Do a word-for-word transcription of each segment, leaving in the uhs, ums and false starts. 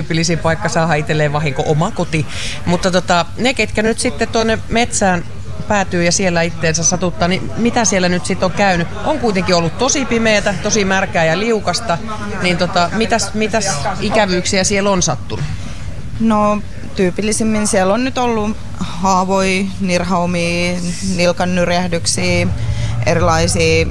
tyypillisin paikka saada itselleen vahinko, oma koti. Mutta tota, ne, ketkä nyt sitten tuonne metsään päätyy ja siellä itteensä satuttaa, niin mitä siellä nyt sitten on käynyt? On kuitenkin ollut tosi pimeätä, tosi märkää ja liukasta, niin tota, mitäs, mitäs ikävyyksiä siellä on sattunut? No tyypillisimmin siellä on nyt ollut haavoja, nirhaumia, nilkan nyrjähdyksiä, erilaisia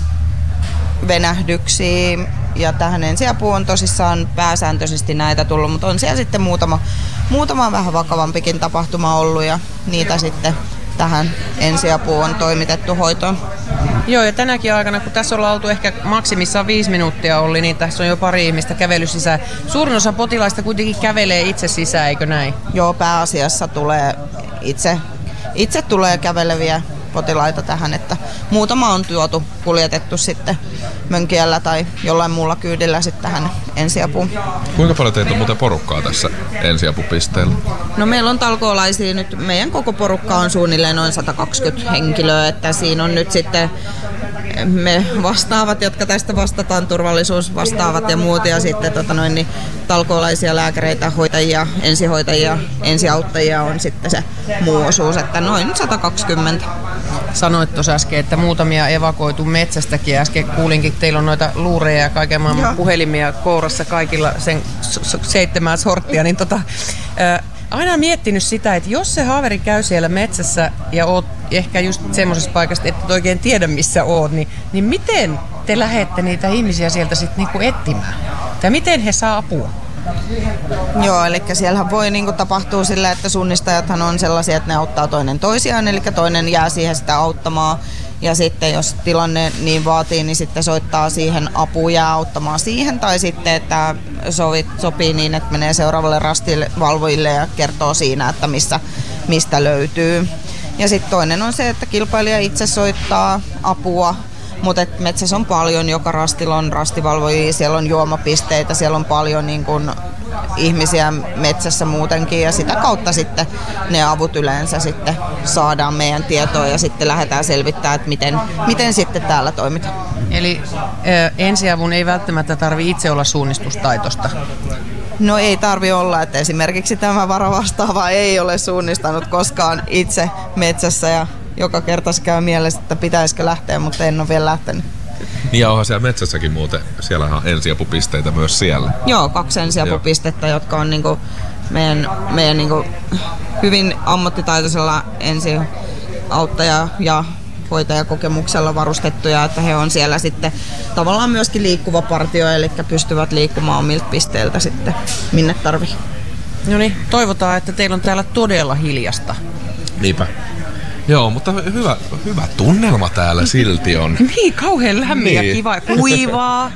venähdyksiä ja tähän ensiapuun on tosissaan pääsääntöisesti näitä tullut, mutta on siellä sitten muutama, muutama vähän vakavampikin tapahtuma ollut ja niitä sitten tähän ensiapuun on toimitettu hoitoon. Joo, ja tänäkin aikana, kun tässä ollaan oltu ehkä maksimissaan viisi minuuttia oli, niin tässä on jo pari ihmistä kävellyt sisään. Suurin osa potilaista kuitenkin kävelee itse sisään, eikö näin? Joo, pääasiassa tulee itse, itse tulee käveleviä potilaita tähän, että muutama on tuotu, kuljetettu sitten mönkiällä tai jollain muulla kyydillä sitten tähän ensiapuun. Kuinka paljon teitä on muuten porukkaa tässä ensiapupisteellä? No meillä on talkoolaisia nyt, meidän koko porukka on suunnilleen noin sata kaksikymmentä henkilöä, että siinä on nyt sitten me vastaavat, jotka tästä vastataan, turvallisuusvastaavat ja muut, ja sitten tota noin, niin talkoolaisia lääkäreitä, hoitajia, ensihoitajia, ensiauttajia on sitten se muu osuus, että noin sata kaksikymmentä. Sanoit tuossa äsken, että muutamia evakuoitu metsästäkin, ja äsken kuulinkin, että teillä on noita luureja ja kaiken maailman Joo. puhelimia kourassa kaikilla sen seitsemän sorttia, niin tota, ää, aina miettinyt sitä, että jos se haaveri käy siellä metsässä ja oot ehkä just semmoisessa paikassa, että et oikein tiedä missä oot, niin, niin miten te lähette niitä ihmisiä sieltä sitten niinku etsimään? Tai miten he saa apua? Joo, eli siellähän voi niinku tapahtua sillä, että suunnistajathan on sellaisia, että ne auttaa toinen toisiaan, eli toinen jää siihen sitä auttamaan. Ja sitten jos tilanne niin vaatii, niin sitten soittaa siihen apuun ja auttamaan siihen. Tai sitten, että sovit, sopii niin, että menee seuraavalle rastivalvojille ja kertoo siinä, että missä, mistä löytyy. Ja sitten toinen on se, että kilpailija itse soittaa apua. Mutta metsässä on paljon, joka rastilla on rastivalvojia, siellä on juomapisteitä, siellä on paljon niin kun, ihmisiä metsässä muutenkin ja sitä kautta sitten ne avut yleensä sitten saadaan meidän tietoon ja sitten lähdetään selvittämään, että miten, miten sitten täällä toimitaan. Eli ö, ensiavun ei välttämättä tarvitse itse olla suunnistustaitosta? No ei tarvi olla, että esimerkiksi tämä varavastaava ei ole suunnistanut koskaan itse metsässä ja joka kerta se käy mielessä, että pitäisikö lähteä, mutta en ole vielä lähtenyt. Niin ja onhan siellä metsässäkin muuten, siellähän on ensiapupisteitä myös siellä. Joo, kaksi ensiapupistettä, Joo. jotka on niinku meidän, meidän niinku hyvin ammattitaitoisella ensiauttaja- ja hoitajakokemuksella varustettuja, että he on siellä sitten tavallaan myöskin liikkuva partio, eli pystyvät liikkumaan omilta pisteiltä sitten minne tarvii. No niin, toivotaan, että teillä on täällä todella hiljasta. Niinpä. Joo, mutta hyvä, hyvä tunnelma täällä silti on. Niin, kauhean lämmin ja niin. kiva. Kuivaa.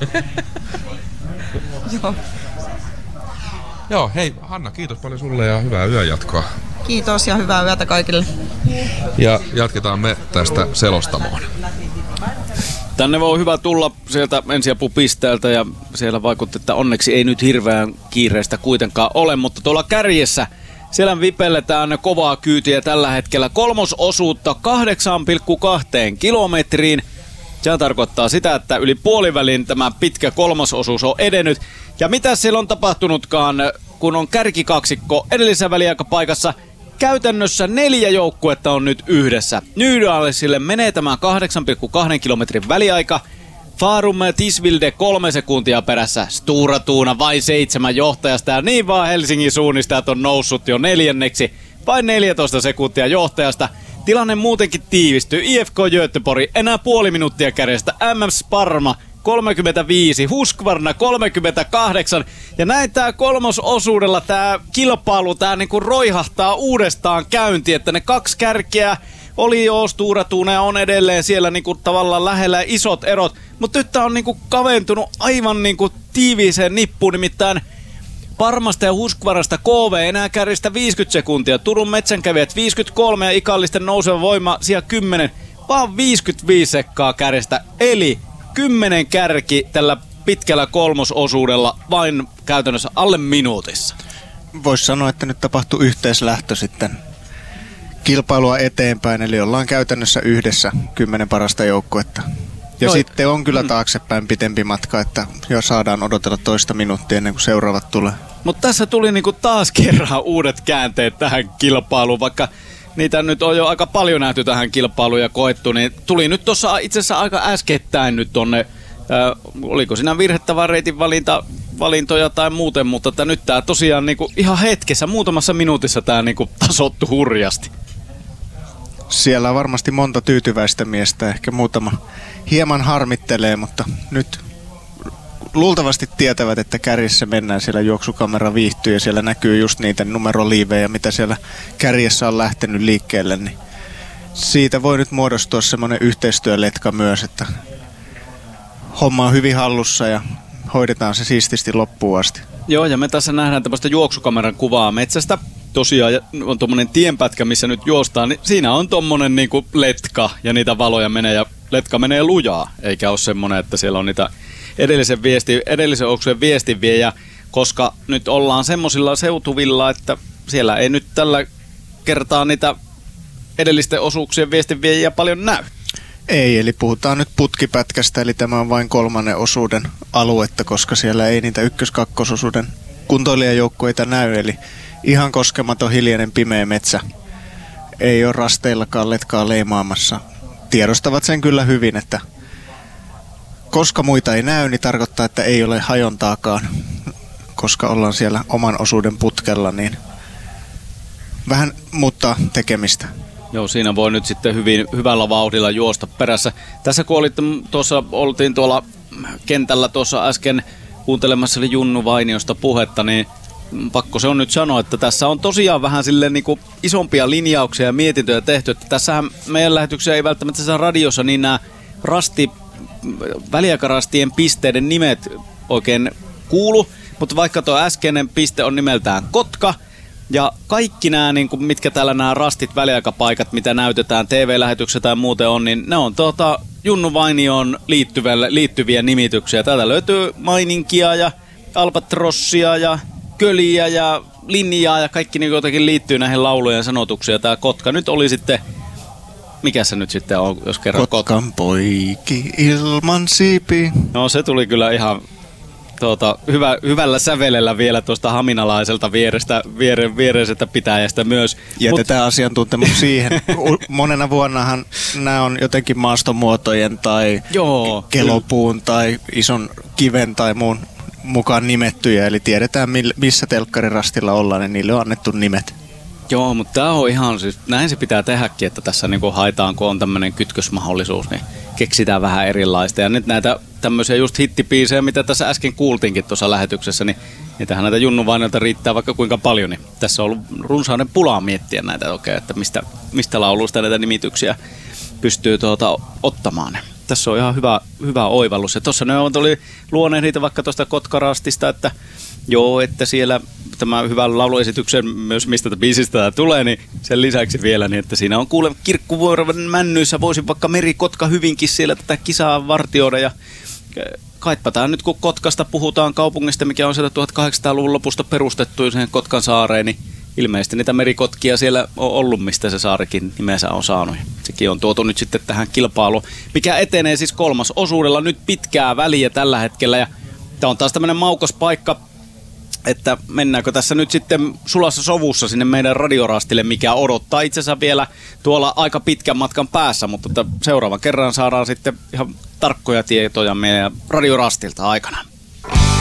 Joo. Joo, hei Hanna, kiitos paljon sulle ja hyvää yönjatkoa. Kiitos ja hyvää yötä kaikille. Ja jatketaan me tästä selostamoon. Tänne voi hyvä tulla sieltä ensiapupisteeltä ja siellä vaikutti, että onneksi ei nyt hirveän kiireistä kuitenkaan ole, mutta tuolla kärjessä siellä vipelletään kovaa kyytiä tällä hetkellä kolmososuutta kahdeksan pilkku kaksi kilometriin. Se tarkoittaa sitä, että yli puolivälin tämä pitkä kolmososuus on edennyt. Ja mitä siellä on tapahtunutkaan, kun on kärkikaksikko edellisessä väliaikapaikassa, käytännössä neljä joukkuetta on nyt yhdessä. Nydalsille menee tämä kahdeksan pilkku kaksi kilometrin väliaika. Farum Tisvilde kolme sekuntia perässä, Stora Tuuna vain seitsemän johtajasta ja niin vaan Helsingin suunnistajat on noussut jo neljänneksi, vain neljätoista sekuntia johtajasta. Tilanne muutenkin tiivistyy, I F K Göteborg enää puoli minuuttia kärjestä, M F Sparma kolmekymmentäviisi, Husqvarna kolmekymmentäkahdeksan ja näin tää kolmososuudella tää kilpailu tää niinku roihahtaa uudestaan käyntiin, että ne kaksi kärkeä oli jo Stora Tuuna ja on edelleen siellä niinku tavallaan lähellä isot erot, mutta nyt tää on niinku kaventunut aivan niinku tiiviiseen nippuun, nimittäin Parmasta ja Husqvarnasta K V enää kärjistä viisikymmentä sekuntia, Turun metsänkävijät viisikymmentäkolme ja Ikallisten nouseva voima siellä kymmenen, vaan viisikymmentäviisi sekkaa kärjestä, eli kymmenen kärki tällä pitkällä kolmososuudella vain käytännössä alle minuutissa. Voisi sanoa, että nyt tapahtui yhteislähtö sitten kilpailua eteenpäin, eli ollaan käytännössä yhdessä kymmenen parasta joukkuetta. Ja Noi. Sitten on kyllä taaksepäin pitempi matka, että jo saadaan odotella toista minuuttia ennen kuin seuraavat tulee. Mutta tässä tuli niinku taas kerran uudet käänteet tähän kilpailuun, vaikka niitä nyt on jo aika paljon nähty tähän kilpailuun ja koettu, niin tuli nyt tuossa itse asiassa aika äskettäin nyt tonne, äh, oliko siinä virhettävä reitin valinta, valintoja tai muuten, mutta että nyt tää tosiaan niinku ihan hetkessä, muutamassa minuutissa tää niinku tasottu hurjasti. Siellä on varmasti monta tyytyväistä miestä, ehkä muutama hieman harmittelee, mutta nyt luultavasti tietävät, että kärjessä mennään, siellä juoksukamera viihtyy ja siellä näkyy just niitä numeroliivejä, mitä siellä kärjessä on lähtenyt liikkeelle, niin siitä voi nyt muodostua semmoinen yhteistyöletka myös, että homma on hyvin hallussa ja hoidetaan se siististi loppuun asti. Joo, ja me tässä nähdään tämmöistä juoksukameran kuvaa metsästä. Tosiaan on tommonen tienpätkä, missä nyt juostaan, niin siinä on tommonen niinku letka ja niitä valoja menee ja letka menee lujaa, eikä ole semmonen, että siellä on niitä edellisen, viesti, edellisen osuuden viestinviejä, koska nyt ollaan semmosilla seutuvilla, että siellä ei nyt tällä kertaa niitä edellisten osuuksien viestinviejiä paljon näy. Ei, eli puhutaan nyt putkipätkästä, eli tämä on vain kolmannen osuuden aluetta, koska siellä ei niitä ykkös-kakkososuuden kuntoilijajoukkueita näy, eli ihan koskematon hiljainen pimeä metsä. Ei ole rasteillakaan letkaa leimaamassa. Tiedostavat sen kyllä hyvin, että koska muita ei näy, niin tarkoittaa, että ei ole hajontaakaan, koska ollaan siellä oman osuuden putkella, niin vähän muuttaa tekemistä. Joo, siinä voi nyt sitten hyvin, hyvällä vauhdilla juosta perässä. Tässä kun olitte, tuossa, oltiin tuolla kentällä tuossa äsken kuuntelemassa oli Junnu Vainiosta puhetta, niin pakko se on nyt sanoa, että tässä on tosiaan vähän silleen niin kuin isompia linjauksia ja mietintöjä tehty. Että tässähän meidän lähetyksiä ei välttämättä tässä radiossa, niin nämä rasti, väliaikarastien pisteiden nimet oikein kuulu, mutta vaikka tuo äskeinen piste on nimeltään Kotka, ja kaikki nämä, niin kuin, mitkä täällä nämä rastit, väliaikapaikat, mitä näytetään T V-lähetyksessä tai muuten on, niin ne on tuota Junnu Vainioon liittyviä nimityksiä. Täältä löytyy Maininkia ja Albatrossia ja Köliä ja Linjaa ja kaikki niin jotenkin liittyy näihin laulujen sanotuksiin. Tämä Kotka nyt oli sitten, mikä se nyt sitten on, jos kerran Kotkan Kotka. Poiki ilman siipi. No se tuli kyllä ihan tuota, hyvä, hyvällä sävelellä vielä tuosta haminalaiselta vierestä, viere, viereisestä pitäjästä myös. Jätetään Mut... asiantuntemus siihen. Monena vuonnahan nämä on jotenkin maastomuotojen tai Joo, kelopuun kyllä. tai ison kiven tai muun mukaan nimettyjä. Eli tiedetään missä telkkarirastilla ollaan ja niille on annettu nimet. Joo, mutta tämä on ihan siis, näin se pitää tehdäkin, että tässä niinku haetaan, kun on tämmöinen kytkösmahdollisuus, niin keksitään vähän erilaista. Ja nyt näitä tämmöisiä just hittipiisejä, mitä tässä äsken kuultiinkin tuossa lähetyksessä, niin niitähän näitä Junnu Vainiolta riittää vaikka kuinka paljon, niin tässä on ollut runsauden pulaa miettiä näitä oikein, että mistä, mistä lauluista näitä nimityksiä pystyy tuota ottamaan. Tässä on ihan hyvä, hyvä oivallus. Ja tuossa ne oli luoneet niitä vaikka tuosta Kotkarastista, että joo, että siellä tämä hyvän lauluesityksen myös mistä tätä biisistä tämä tulee, niin sen lisäksi vielä, niin että siinä on kuule Kirkkuvuoren männyissä, voisin vaikka Meri-Kotka hyvinkin siellä tätä kisaa vartioida ja kaipataan nyt kun Kotkasta puhutaan kaupungista, mikä on sieltä tuhatkahdeksansataaluvun lopusta perustettu siihen Kotkan saareen, niin ilmeisesti niitä merikotkia siellä on ollut, mistä se saarikin nimensä on saanut. Sekin on tuotu nyt sitten tähän kilpailuun, mikä etenee siis kolmas osuudella nyt pitkää väliä tällä hetkellä ja tämä on taas tämmöinen maukas paikka, että mennäänkö tässä nyt sitten sulassa sovussa sinne meidän radiorastille, mikä odottaa itse asiassa vielä tuolla aika pitkän matkan päässä, mutta seuraavan kerran saadaan sitten ihan tarkkoja tietoja meidän radiorastilta aikana.